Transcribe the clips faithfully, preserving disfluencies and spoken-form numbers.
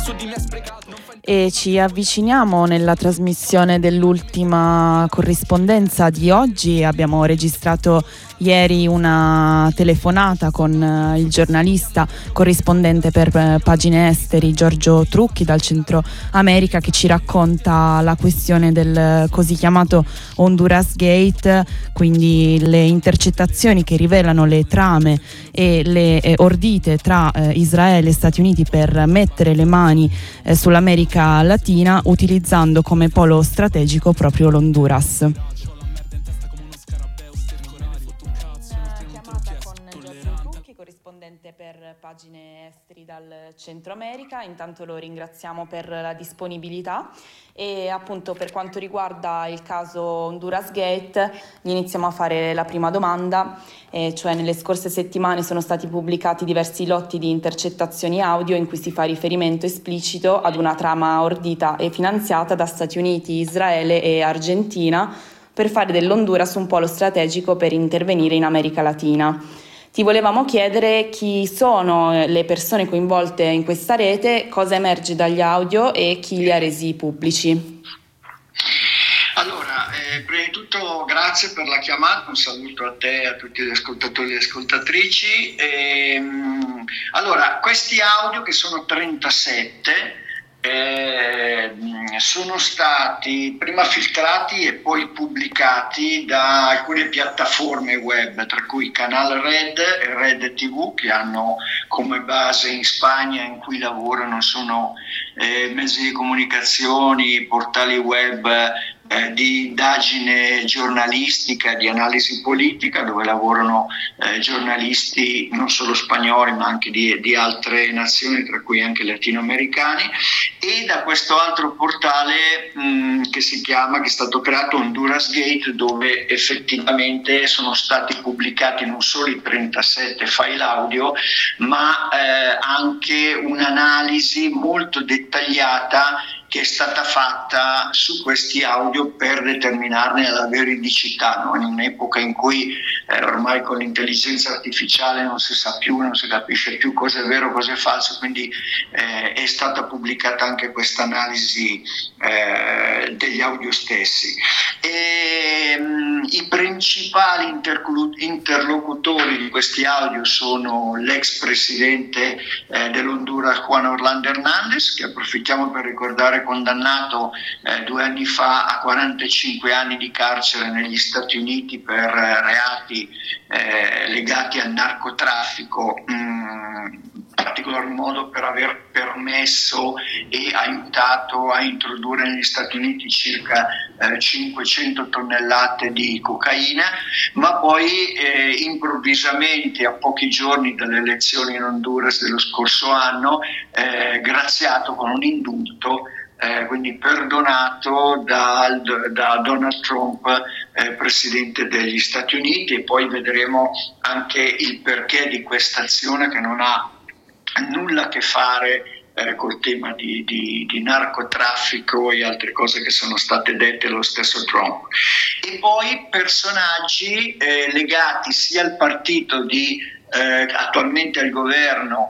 E ci avviciniamo nella trasmissione dell'ultima corrispondenza di oggi. Abbiamo registrato ieri una telefonata con il giornalista corrispondente per Pagine Esteri Giorgio Trucchi dal Centro America, che ci racconta la questione del così chiamato Honduras Gate, quindi le intercettazioni che rivelano le trame e le eh, ordite tra eh, Israele e Stati Uniti per mettere le mani eh, sull'America Latina, utilizzando come polo strategico proprio l'Honduras. Corrispondente per Pagine Esteri dal Centro America. Intanto lo ringraziamo per la disponibilità e appunto per quanto riguarda il caso Honduras Gate gli iniziamo a fare la prima domanda, eh, cioè nelle scorse settimane sono stati pubblicati diversi lotti di intercettazioni audio in cui si fa riferimento esplicito ad una trama ordita e finanziata da Stati Uniti, Israele e Argentina per fare dell'Honduras un polo strategico per intervenire in America Latina. Ti volevamo chiedere chi sono le persone coinvolte in questa rete, cosa emerge dagli audio e chi li ha resi pubblici. Allora, eh, prima di tutto grazie per la chiamata, un saluto a te e a tutti gli ascoltatori e le ascoltatrici. Ehm, allora, questi audio, che sono trentasette, Eh, sono stati prima filtrati e poi pubblicati da alcune piattaforme web, tra cui Canal Red e Red T V, che hanno come base in Spagna, in cui lavorano, sono eh, mezzi di comunicazione, portali web eh, di indagine giornalistica, di analisi politica, dove lavorano eh, giornalisti non solo spagnoli ma anche di, di altre nazioni, tra cui anche latinoamericani, e da questo altro portale mh, che si chiama, che è stato creato Honduras Gate, dove effettivamente sono stati pubblicati non solo i trentasette file audio, ma eh, anche un'analisi molto dettagliata che è stata fatta su questi audio per determinarne la veridicità, no? In un'epoca in cui eh, ormai con l'intelligenza artificiale non si sa più, non si capisce più cosa è vero, cosa è falso, quindi eh, è stata pubblicata anche questa analisi eh, degli audio stessi. E, mh, i principali interclu- interlocutori di questi audio sono l'ex presidente eh, dell'Honduras Juan Orlando Hernández, che approfittiamo per ricordare condannato eh, due anni fa a quarantacinque anni di carcere negli Stati Uniti per eh, reati eh, legati al narcotraffico, mh, in particolar modo per aver permesso e aiutato a introdurre negli Stati Uniti circa eh, cinquecento tonnellate di cocaina, ma poi eh, improvvisamente, a pochi giorni dalle elezioni in Honduras dello scorso anno, eh, graziato con un indulto, Eh, quindi perdonato dal, da Donald Trump, eh, presidente degli Stati Uniti, e poi vedremo anche il perché di questa azione, che non ha nulla a che fare eh, col tema di, di, di narcotraffico e altre cose che sono state dette dallo stesso Trump. E poi personaggi eh, legati sia al partito di eh, attualmente al governo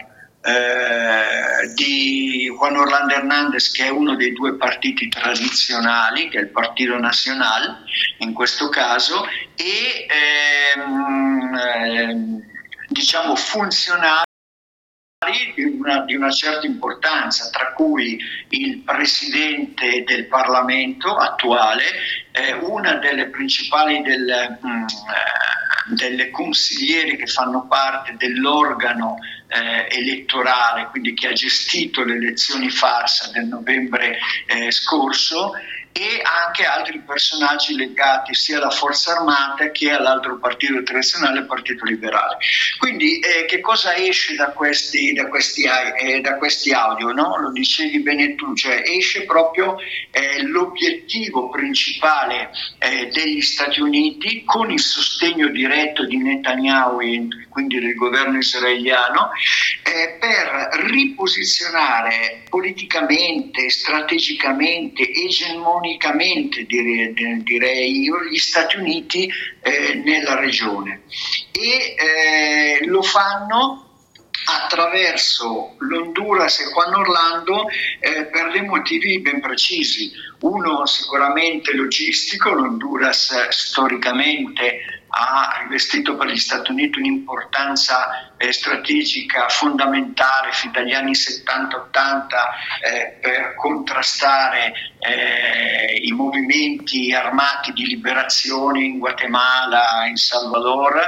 Eh, di Juan Orlando Hernández, che è uno dei due partiti tradizionali, che è il Partido Nacional in questo caso, e ehm, ehm, diciamo funzionari di una, di una certa importanza, tra cui il presidente del Parlamento attuale, eh, una delle principali del, mh, delle consiglieri che fanno parte dell'organo eh, elettorale, quindi che ha gestito le elezioni farsa del novembre eh, scorso, e anche altri personaggi legati sia alla Forza Armata che all'altro partito tradizionale, il Partito Liberale. Quindi eh, che cosa esce da questi, da questi, eh, da questi audio? No? Lo dicevi bene tu, cioè esce proprio eh, l'obiettivo principale eh, degli Stati Uniti, con il sostegno diretto di Netanyahu e quindi del governo israeliano, eh, per riposizionare politicamente, strategicamente, egemonicamente direi, direi io, gli Stati Uniti eh, nella regione. E eh, lo fanno attraverso l'Honduras e Juan Orlando eh, per dei motivi ben precisi. Uno sicuramente logistico. L'Honduras eh, storicamente ha investito per gli Stati Uniti un'importanza eh, strategica fondamentale fin dagli anni settanta ottanta eh, per contrastare eh, i movimenti armati di liberazione in Guatemala, in Salvador,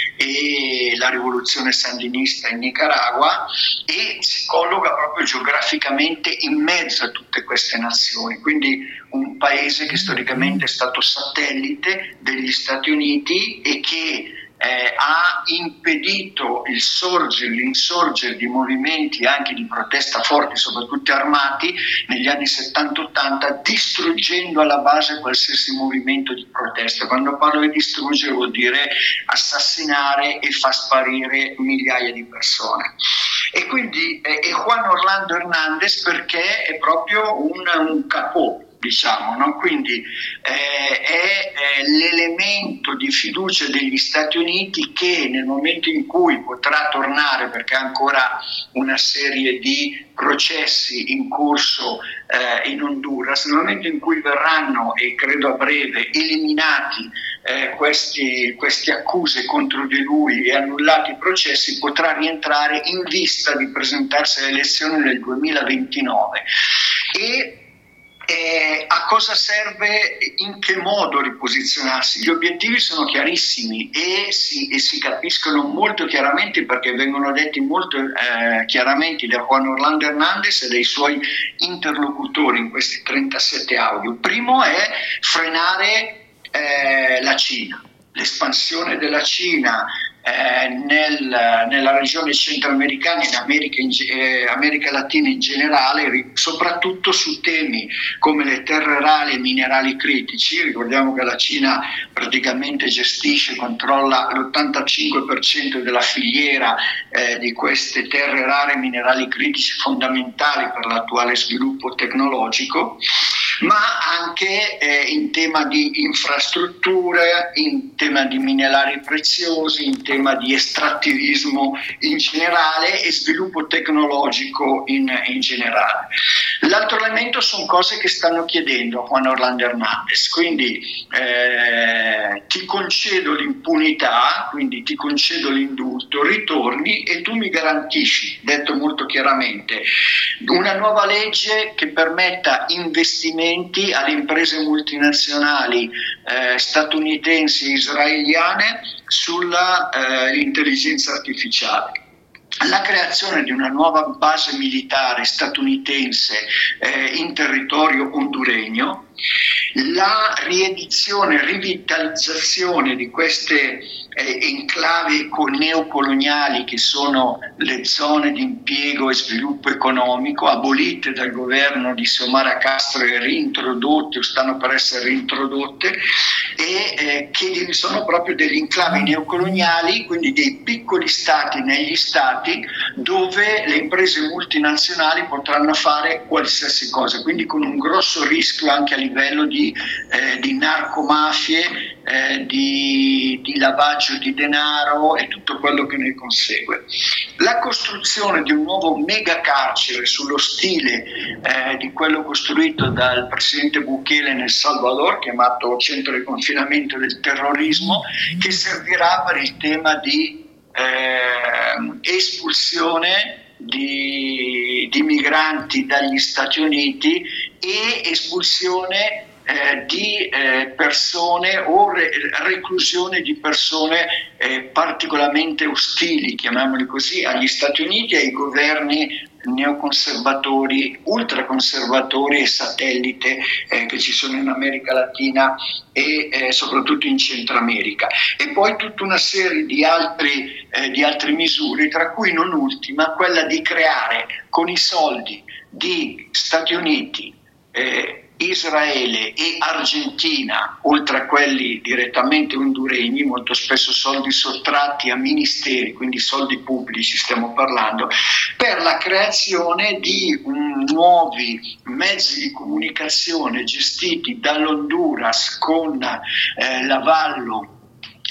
e la rivoluzione sandinista in Nicaragua, e si colloca proprio geograficamente in mezzo a tutte queste nazioni, quindi un paese che storicamente è stato satellite degli Stati Uniti e che eh, ha impedito il sorgere, l'insorgere di movimenti anche di protesta forti, soprattutto armati, negli anni settanta ottanta, distruggendo alla base qualsiasi movimento di protesta. Quando parlo di distruggere vuol dire assassinare e far sparire migliaia di persone. E quindi eh, è Juan Orlando Hernández perché è proprio un, un capò, diciamo, no? Quindi eh, è, è l'elemento di fiducia degli Stati Uniti che nel momento in cui potrà tornare, perché ha ancora una serie di processi in corso eh, in Honduras, nel momento in cui verranno, e credo a breve, eliminati eh, questi, queste accuse contro di lui e annullati i processi, potrà rientrare in vista di presentarsi alle elezioni del duemilaventinove. E Eh, a cosa serve, in che modo riposizionarsi? Gli obiettivi sono chiarissimi e si, e si capiscono molto chiaramente, perché vengono detti molto eh, chiaramente da Juan Orlando Hernández e dai suoi interlocutori in questi trentasette audio. Primo è frenare eh, la Cina, l'espansione della Cina Eh, nel, nella regione centroamericana, in America, in, eh, America Latina in generale, soprattutto su temi come le terre rare e minerali critici. Ricordiamo che la Cina praticamente gestisce, controlla l'ottantacinque per cento della filiera eh, di queste terre rare e minerali critici fondamentali per l'attuale sviluppo tecnologico, ma anche eh, in tema di infrastrutture, in tema di minerali preziosi, in tema di estrattivismo in generale e sviluppo tecnologico in, in generale. L'altro elemento sono cose che stanno chiedendo a Juan Orlando Hernández, quindi eh, ti concedo l'impunità, quindi ti concedo l'indulto, ritorni e tu mi garantisci, detto molto chiaramente, una nuova legge che permetta investimenti alle imprese multinazionali eh, statunitensi e israeliane sulla eh, intelligenza artificiale. La creazione di una nuova base militare statunitense eh, in territorio honduregno, la riedizione, rivitalizzazione di queste eh, enclavi neocoloniali che sono le zone di impiego e sviluppo economico, abolite dal governo di Xiomara Castro e reintrodotte o stanno per essere reintrodotte, e eh, che sono proprio degli enclavi neocoloniali, quindi dei piccoli stati negli stati dove le imprese multinazionali potranno fare qualsiasi cosa, quindi con un grosso rischio anche a livello di, eh, di narcomafie, eh, di, di lavaggio di denaro e tutto quello che ne consegue. La costruzione di un nuovo mega carcere sullo stile eh, di quello costruito dal presidente Bukele nel Salvador, chiamato centro di confinamento del terrorismo, che servirà per il tema di eh, espulsione di, di migranti dagli Stati Uniti e espulsione Eh, di eh, persone o re- reclusione di persone eh, particolarmente ostili, chiamiamoli così, agli Stati Uniti e ai governi neoconservatori, ultraconservatori e satellite eh, che ci sono in America Latina e eh, soprattutto in Centro America. E poi tutta una serie di, altri, eh, di altre misure, tra cui non ultima quella di creare con i soldi di Stati Uniti, eh, Israele e Argentina, oltre a quelli direttamente honduregni, molto spesso soldi sottratti a ministeri, quindi soldi pubblici stiamo parlando, per la creazione di um, nuovi mezzi di comunicazione gestiti dall'Honduras con eh, l'avallo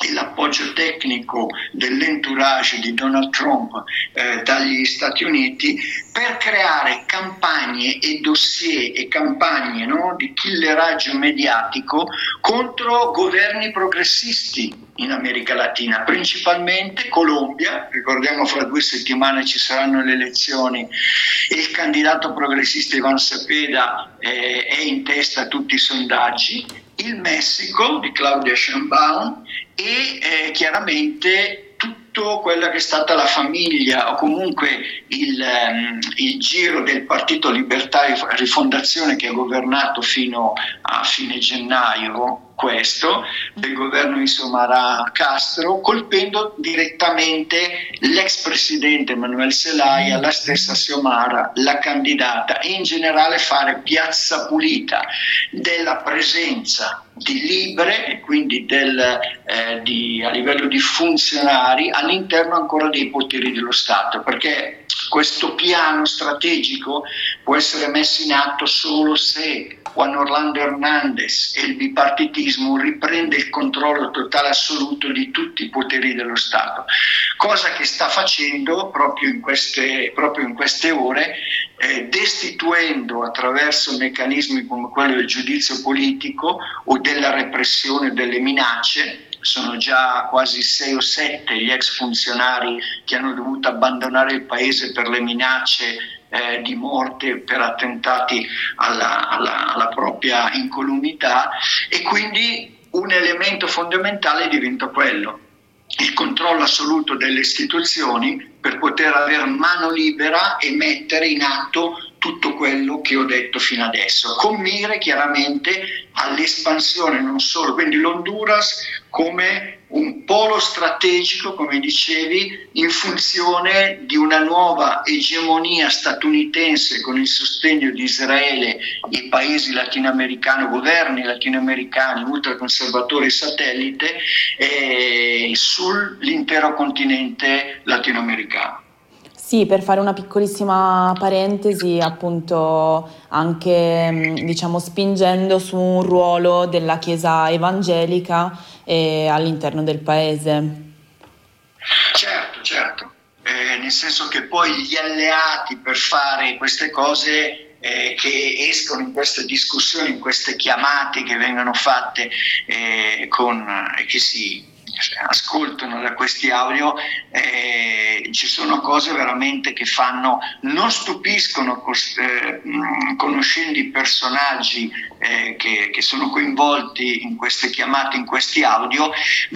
e l'appoggio tecnico dell'entourage di Donald Trump eh, dagli Stati Uniti per creare campagne e dossier e campagne, no, di killeraggio mediatico contro governi progressisti in America Latina, principalmente Colombia. Ricordiamo, fra due settimane ci saranno le elezioni e il candidato progressista Iván Cepeda eh, è in testa a tutti i sondaggi, il Messico di Claudia Sheinbaum e eh, chiaramente tutto quella che è stata la famiglia o comunque il, um, il giro del Partito Libertario Rifondazione, che ha governato fino a fine gennaio, questo del governo di Xiomara Castro, colpendo direttamente l'ex presidente Manuel Zelaya, la stessa Xiomara, la candidata, e in generale fare piazza pulita della presenza di libre e quindi del, eh, di, a livello di funzionari all'interno ancora dei poteri dello Stato, perché questo piano strategico può essere messo in atto solo se Juan Orlando Hernández e il bipartitismo riprende il controllo totale assoluto di tutti i poteri dello Stato, cosa che sta facendo proprio in queste, proprio in queste ore, eh, destituendo attraverso meccanismi come quello del giudizio politico o della repressione delle minacce. Sono già quasi sei o sette gli ex funzionari che hanno dovuto abbandonare il paese per le minacce eh, di morte, per attentati alla, alla, alla propria incolumità, e quindi un elemento fondamentale diventa quello: il controllo assoluto delle istituzioni per poter avere mano libera e mettere in atto tutto quello che ho detto fino adesso, con mire chiaramente all'espansione non solo, quindi l'Honduras come un polo strategico, come dicevi, in funzione di una nuova egemonia statunitense con il sostegno di Israele e paesi latinoamericani, governi latinoamericani ultraconservatori satellite eh, sull'intero continente latinoamericano. Sì, per fare una piccolissima parentesi, appunto anche diciamo spingendo su un ruolo della Chiesa evangelica eh, all'interno del paese. Certo, certo, eh, nel senso che poi gli alleati per fare queste cose eh, che escono in queste discussioni, in queste chiamate che vengono fatte eh, con, eh, che si ascoltano da questi audio, eh, ci sono cose veramente che fanno, non stupiscono cos- eh, conoscendo i personaggi eh, che, che sono coinvolti in queste chiamate, in questi audio,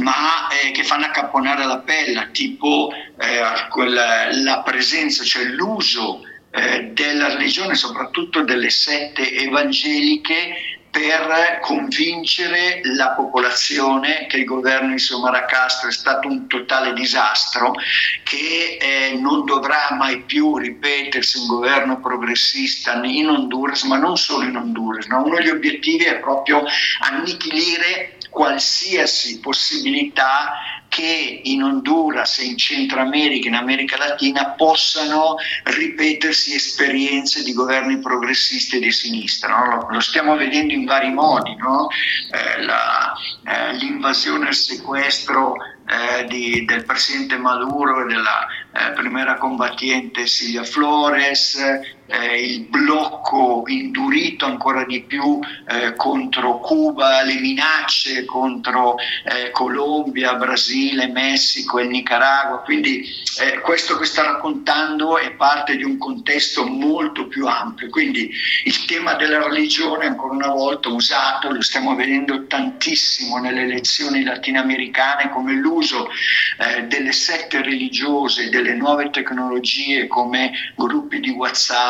ma eh, che fanno accapponare la pelle, tipo eh, quella, la presenza, cioè l'uso eh, della religione, soprattutto delle sette evangeliche, per convincere la popolazione che il governo di Xiomara Castro è stato un totale disastro, che eh, non dovrà mai più ripetersi un governo progressista in Honduras, ma non solo in Honduras, no? Uno degli obiettivi è proprio annichilire qualsiasi possibilità che in Honduras e in Centro America, in America Latina, possano ripetersi esperienze di governi progressisti e di sinistra, no? Lo, lo stiamo vedendo in vari modi, no? eh, la, eh, l'invasione e il sequestro eh, di, del presidente Maduro e della eh, primera combattiente Silvia Flores, eh, il blocco indurito ancora di più eh, contro Cuba, le minacce contro eh, Colombia, Brasile, Messico e Nicaragua. Quindi eh, questo che sta raccontando è parte di un contesto molto più ampio. Quindi il tema della religione, ancora una volta usato, lo stiamo vedendo tantissimo nelle elezioni latinoamericane, come l'uso eh, delle sette religiose, delle nuove tecnologie come gruppi di WhatsApp,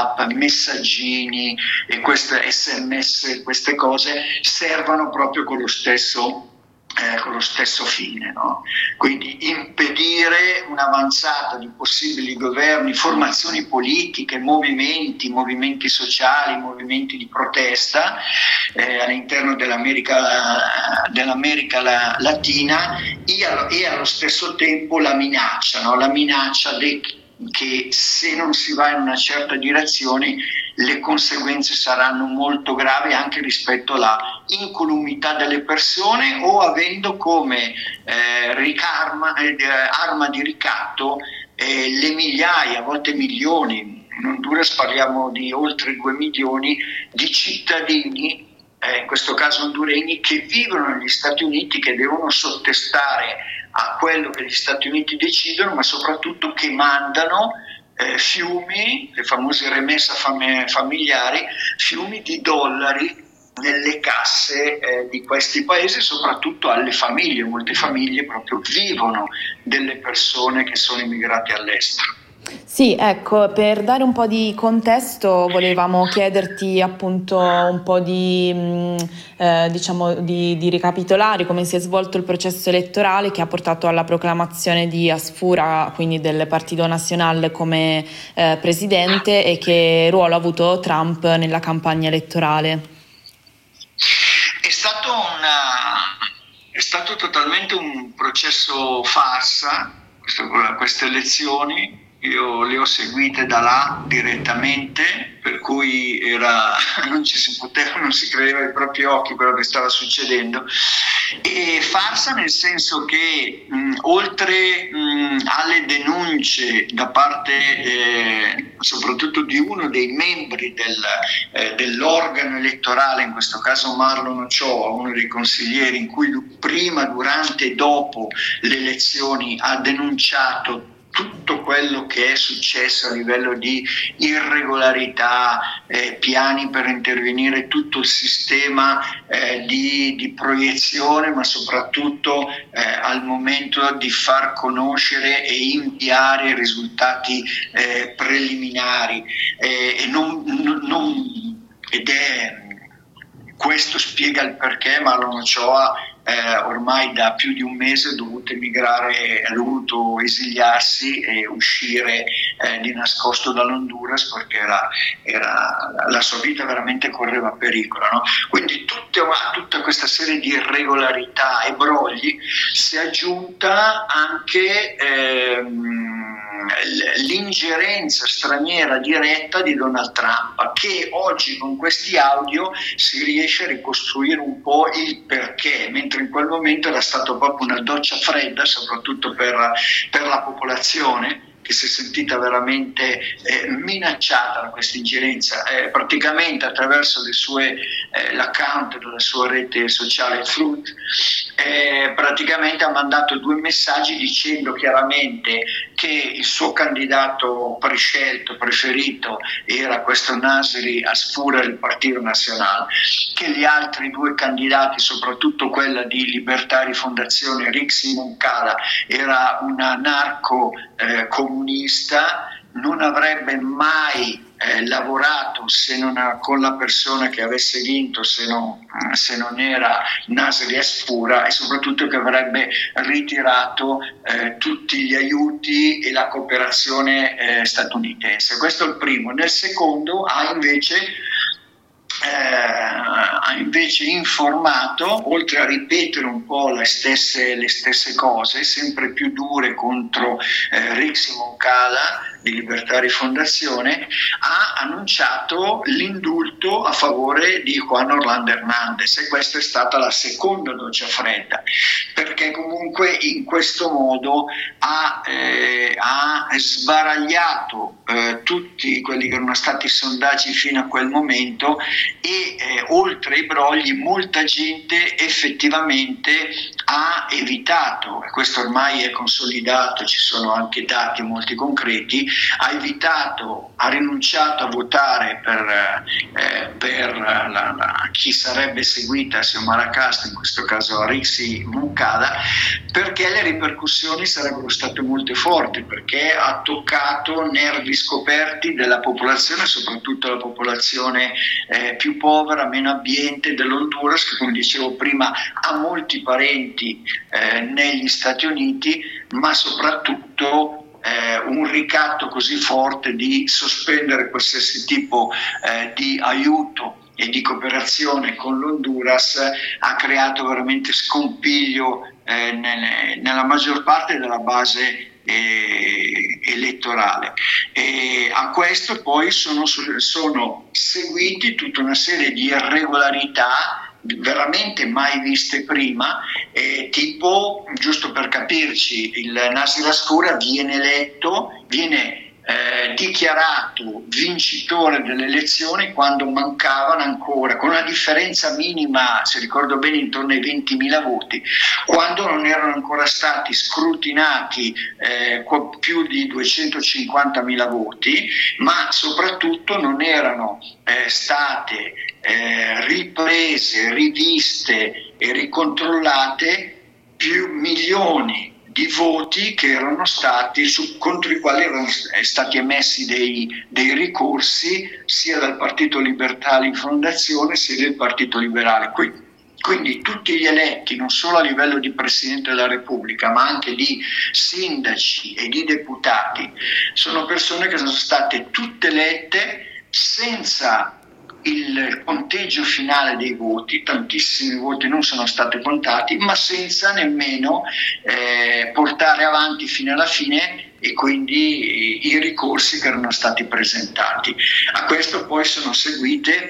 messaggini e queste S M S, queste cose servono proprio con lo stesso Eh, con lo stesso fine, no? Quindi impedire un'avanzata di possibili governi, formazioni politiche, movimenti, movimenti sociali, movimenti di protesta eh, all'interno dell'America, dell'America Latina e allo, e allo stesso tempo la minaccia, no? La minaccia dei che se non si va in una certa direzione le conseguenze saranno molto gravi anche rispetto alla incolumità delle persone, o avendo come eh, ricarma, eh, arma di ricatto eh, le migliaia, a volte milioni, in Honduras parliamo di oltre due milioni di cittadini, eh, in questo caso honduregni, che vivono negli Stati Uniti, che devono sottostare a quello che gli Stati Uniti decidono, ma soprattutto che mandano eh, fiumi, le famose remesse fam- familiari, fiumi di dollari nelle casse eh, di questi paesi, soprattutto alle famiglie. Molte famiglie proprio vivono delle persone che sono immigrate all'estero. Sì, ecco, per dare un po' di contesto volevamo chiederti appunto un po' di, mh, eh, diciamo, di, di ricapitolare come si è svolto il processo elettorale che ha portato alla proclamazione di Asfura, quindi del Partito Nacional, come eh, presidente, e che ruolo ha avuto Trump nella campagna elettorale. È stato, una, è stato totalmente un processo farsa, questo, queste elezioni. Io le ho seguite da là direttamente, per cui era, non ci si poteva, non si credeva ai propri occhi quello che stava succedendo. E farsa nel senso che mh, oltre mh, alle denunce da parte eh, soprattutto di uno dei membri del, eh, dell'organo elettorale, in questo caso Marlon Ochoa, uno dei consiglieri, in cui prima, durante e dopo le elezioni ha denunciato tutto quello che è successo a livello di irregolarità, eh, piani per intervenire tutto il sistema eh, di, di proiezione, ma soprattutto eh, al momento di far conoscere e inviare i risultati eh, preliminari. Eh, e non, non, ed è, questo spiega il perché Marlon Ochoa Eh, ormai da più di un mese ha dovuto emigrare, ha dovuto esiliarsi e uscire eh, di nascosto dall'Honduras, perché era, era, la sua vita veramente correva pericolo, no? Quindi tutte, tutta questa serie di irregolarità e brogli si è aggiunta anche ehm, l'ingerenza straniera diretta di Donald Trump, che oggi con questi audio si riesce a ricostruire un po' il perché, mentre in quel momento era stato proprio una doccia fredda, soprattutto per, per la popolazione, che si è sentita veramente eh, minacciata da questa ingerenza. Eh, praticamente attraverso le sue, eh, l'account della sua rete sociale Fruit, eh, praticamente ha mandato due messaggi dicendo chiaramente che il suo candidato prescelto, preferito, era questo Nasri Asfura del Partito Nazionale, che gli altri due candidati, soprattutto quella di Libertà e Rifondazione, Rixi Moncada, era una narco eh, comunista, non avrebbe mai eh, lavorato se non ha, con la persona che avesse vinto, se non, se non era Nasri Asfura, e soprattutto che avrebbe ritirato eh, tutti gli aiuti e la cooperazione eh, statunitense. Questo è il primo. Nel secondo ha invece Eh, ha invece informato, oltre a ripetere un po' le stesse, le stesse cose, sempre più dure contro eh, Rixi Moncada di Libertà e Rifondazione, ha annunciato l'indulto a favore di Juan Orlando Hernández, e questa è stata la seconda doccia fredda, perché comunque in questo modo ha, eh, ha sbaragliato eh, tutti quelli che erano stati sondaggi fino a quel momento, e eh, oltre ai brogli molta gente effettivamente ha evitato, e questo ormai è consolidato, ci sono anche dati molti concreti, ha evitato, ha rinunciato a votare per, eh, per la, la, chi sarebbe seguita a Xiomara Castro, in questo caso a Rixi Moncada, perché le ripercussioni sarebbero state molto forti, perché ha toccato nervi scoperti della popolazione, soprattutto la popolazione eh, più povera, meno abbiente dell'Honduras, che come dicevo prima ha molti parenti eh, negli Stati Uniti, ma soprattutto Eh, un ricatto così forte di sospendere qualsiasi tipo eh, di aiuto e di cooperazione con l'Honduras ha creato veramente scompiglio eh, nelle, nella maggior parte della base eh, elettorale. E a questo poi sono, sono seguiti tutta una serie di irregolarità veramente mai viste prima, eh, tipo, giusto per capirci, il Nasir Ascoura viene eletto, viene eh, dichiarato vincitore delle elezioni quando mancavano ancora, con una differenza minima, se ricordo bene, intorno ai ventimila voti, quando non erano ancora stati scrutinati eh, più di duecentocinquantamila voti, ma soprattutto non erano eh, state eh, riprese, riviste e ricontrollate più milioni di voti che erano stati, su, contro i quali erano stati emessi dei, dei ricorsi sia dal Partito Libertario in fondazione sia del Partito Liberale. Quindi, quindi tutti gli eletti, non solo a livello di Presidente della Repubblica, ma anche di sindaci e di deputati, sono persone che sono state tutte elette senza il conteggio finale dei voti, tantissimi voti non sono stati contati, ma senza nemmeno eh, portare avanti fino alla fine e quindi i, i ricorsi che erano stati presentati. A questo poi sono seguite,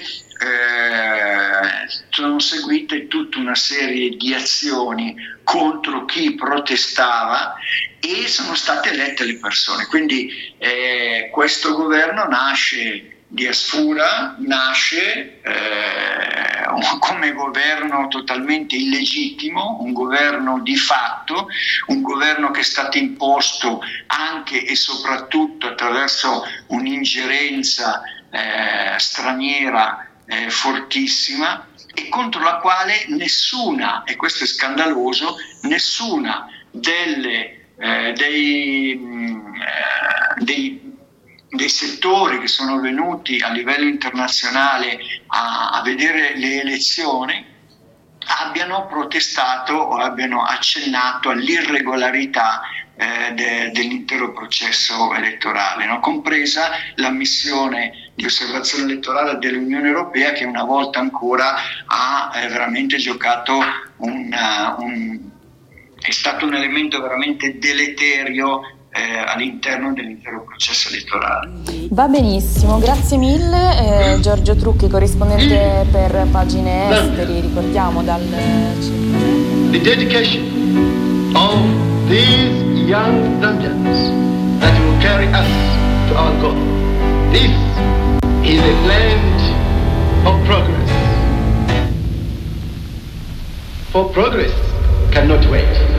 eh, sono seguite tutta una serie di azioni contro chi protestava e sono state elette le persone. Quindi eh, questo governo nasce di Asfoura, nasce eh, come governo totalmente illegittimo, un governo di fatto, un governo che è stato imposto anche e soprattutto attraverso un'ingerenza eh, straniera eh, fortissima e contro la quale nessuna, e questo è scandaloso, nessuna delle, eh, dei, eh, dei dei settori che sono venuti a livello internazionale a, a vedere le elezioni abbiano protestato o abbiano accennato all'irregolarità eh, de, dell'intero processo elettorale, no? Compresa la missione di osservazione elettorale dell'Unione Europea, che una volta ancora ha eh, veramente giocato un, uh, un è stato un elemento veramente deleterio Eh, all'interno dell'intero processo elettorale. Va benissimo, grazie mille eh, Giorgio Trucchi, corrispondente per Pagine Esteri, ricordiamo dal centro. The dedication of these young Zambians that will carry us to our goal. This is a land of progress. For progress cannot wait.